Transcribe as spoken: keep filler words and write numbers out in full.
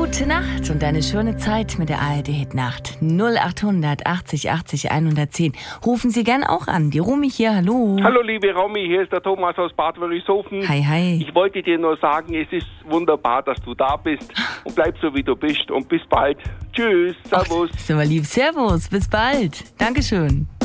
gute Nacht und eine schöne Zeit mit der A R D-Hit-Nacht. null achthundert achtzig achtzig hundertzehn. Rufen Sie gern auch an. Die Romy hier, hallo. Hallo liebe Romy, hier ist der Thomas aus Bad Wörishofen. Hi, hi. Ich wollte dir nur sagen, es ist wunderbar, dass du da bist und bleib so wie du bist und bis bald. Tschüss, servus. Ach, ist aber lieb. Servus, bis bald. Dankeschön.